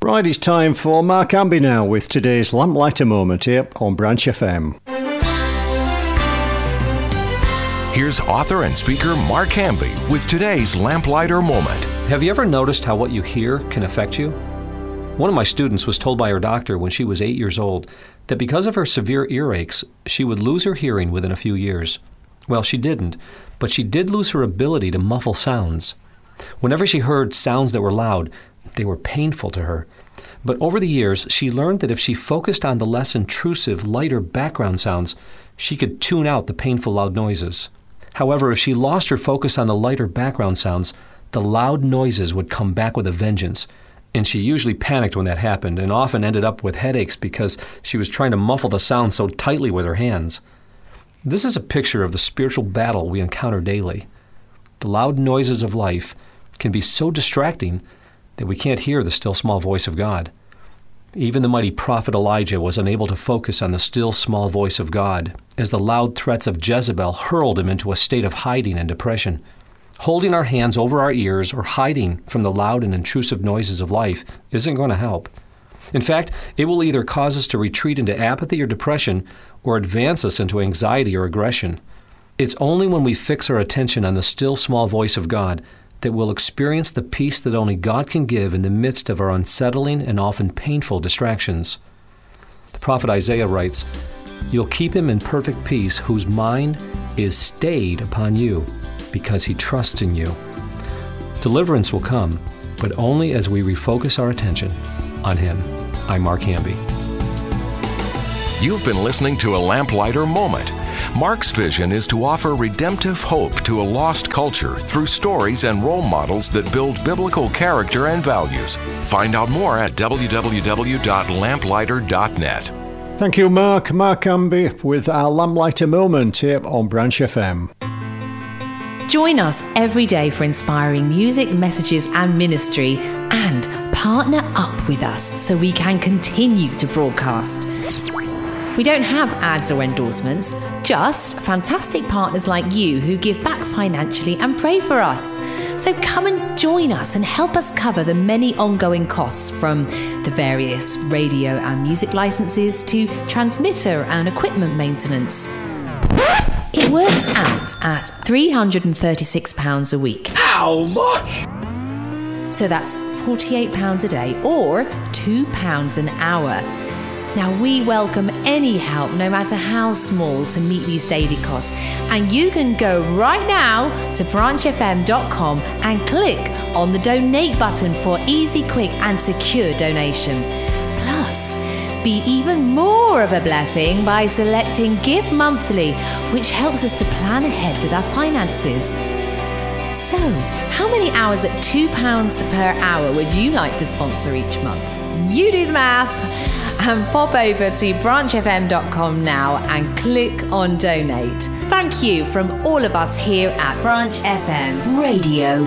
Right, it's time for Mark Amby now with today's Lamplighter Moment here on Branch FM. Here's author and speaker Mark Amby with today's Lamplighter Moment. Have you ever noticed how what you hear can affect you? One of my students was told by her doctor when she was 8 years old that because of her severe earaches, she would lose her hearing within a few years. Well, she didn't, but she did lose her ability to muffle sounds. Whenever she heard sounds that were loud, they were painful to her. But over the years, she learned that if she focused on the less intrusive, lighter background sounds, she could tune out the painful loud noises. However, if she lost her focus on the lighter background sounds, the loud noises would come back with a vengeance. And she usually panicked when that happened and often ended up with headaches because she was trying to muffle the sound so tightly with her hands. This is a picture of the spiritual battle we encounter daily. The loud noises of life can be so distracting that we can't hear the still small voice of God. Even the mighty prophet Elijah was unable to focus on the still small voice of God as the loud threats of Jezebel hurled him into a state of hiding and depression. Holding our hands over our ears or hiding from the loud and intrusive noises of life isn't going to help. In fact, it will either cause us to retreat into apathy or depression or advance us into anxiety or aggression. It's only when we fix our attention on the still small voice of God that we'll experience the peace that only God can give in the midst of our unsettling and often painful distractions. The prophet Isaiah writes, "You'll keep him in perfect peace whose mind is stayed upon you, because he trusts in you." Deliverance will come, but only as we refocus our attention on him. I'm Mark Amby. You've been listening to a Lamplighter Moment. Mark's vision is to offer redemptive hope to a lost culture through stories and role models that build biblical character and values. Find out more at www.lamplighter.net. Thank you, Mark. Mark Amby with our Lamplighter Moment here on Branch FM. Join us every day for inspiring music, messages and ministry, and partner up with us so we can continue to broadcast. We don't have ads or endorsements, just fantastic partners like you who give back financially and pray for us. So come and join us and help us cover the many ongoing costs, from the various radio and music licenses to transmitter and equipment maintenance. It works out at £336 a week. How much? So that's £48 a day or £2 an hour. Now, we welcome any help, no matter how small, to meet these daily costs. And you can go right now to branchfm.com and click on the donate button for easy, quick and secure donation. Plus, be even more of a blessing by selecting Give Monthly, which helps us to plan ahead with our finances. So, how many hours at £2 per hour would you like to sponsor each month? You do the math and pop over to branchfm.com now and click on donate. Thank you from all of us here at Branch FM. Radio